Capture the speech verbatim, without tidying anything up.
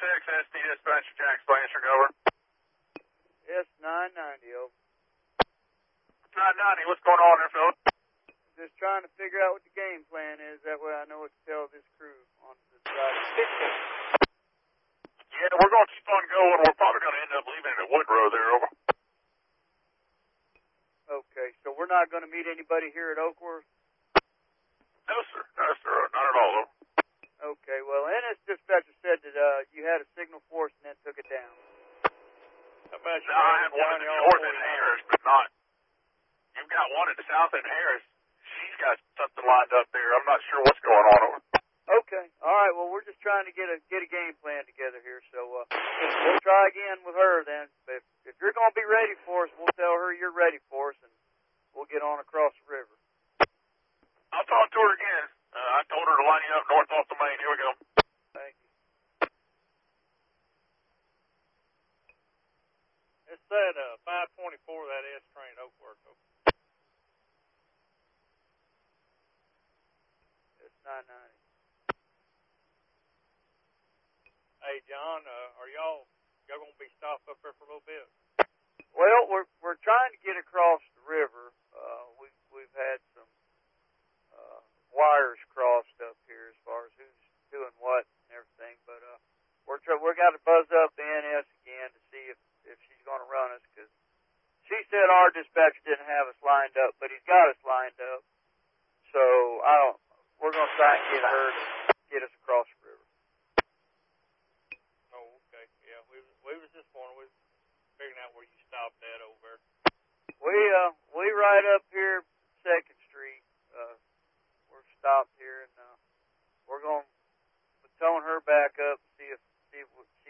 six, S D Dispatcher, Jack Blanchard, over. S nine ninety, over. nine ninety, what's going on there, Phil? Just trying to figure out what the game plan is. That way I know what to tell this crew on the side. Yeah, we're going to keep on going. We're probably going to end up leaving it at Woodrow there, over. Okay, so we're not going to meet anybody here at Oakworth? No, sir. No, sir. Not at all, over. Okay, well, N S Dispatcher said that uh, you had a signal force and then took it down. How about you? No, I had one in the north in Harris, but not. You've got one in the south in Harris. She's got something lined up there. I'm not sure what's going on over. Okay, all right. Well, we're just trying to get a get a game plan together here, so uh, we'll try again with her then. If if you're going to be ready for us, we'll tell her you're ready for us, and we'll get on across the river. I'll talk to her again. Uh, I told her to line you up north off the main. Here we go. Thank you. It's that uh, five twenty-four, that S train, Oakworth. It's nine ninety. Hey, John, uh, are y'all y'all gonna be stopped up there for a little bit? Well, we're we're trying to get across the river. Uh, we we've had some uh, wires crossed up here as far as who's doing what and everything. But uh, we're try- we're got to buzz up the N S again to see if if she's going to run us, because she said our dispatcher didn't have us lined up, but he's got us lined up. So I don't. We're going to try and get her to get us across the river. Oh, okay. Yeah, we we was just wondering, we was figuring out where you stopped at over there. We uh we right up here, Second Street. Uh, we're stopped here, and uh, we're going to tone her back up and see if see if